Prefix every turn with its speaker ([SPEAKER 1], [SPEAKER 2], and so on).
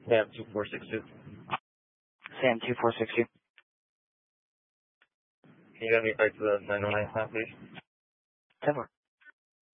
[SPEAKER 1] Sam 2462.
[SPEAKER 2] Sam 2462.
[SPEAKER 1] Can you get me back to the 909 plan, please?
[SPEAKER 2] 10-4.